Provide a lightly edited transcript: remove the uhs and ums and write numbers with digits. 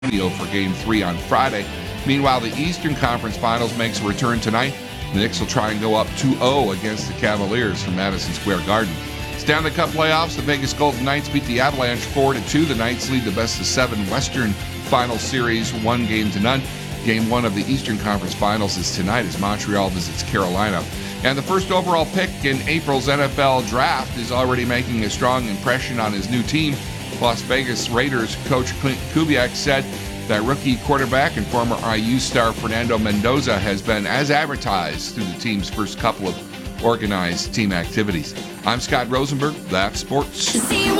for Game 3 on Friday. Meanwhile, the Eastern Conference Finals makes a return tonight. The Knicks will try and go up 2-0 against the Cavaliers from Madison Square Garden. Stanley Cup playoffs, the Vegas Golden Knights beat the Avalanche 4-2. The Knights lead the best-of-7 Western Final Series 1-0. Game 1 of the Eastern Conference Finals is tonight as Montreal visits Carolina. And the first overall pick in April's NFL Draft is already making a strong impression on his new team. Las Vegas Raiders coach Clint Kubiak said that rookie quarterback and former IU star Fernando Mendoza has been as advertised through the team's first couple of organized team activities. I'm Scott Rosenberg, that's sports.